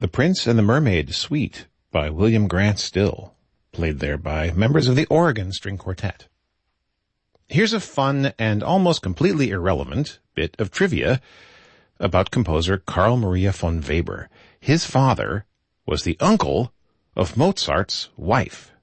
The Prince and the Mermaid Suite by William Grant Still, played there by members of the Oregon String Quartet. Here's a fun and almost completely irrelevant bit of trivia about composer Carl Maria von Weber. His father was the uncle of Mozart's wife.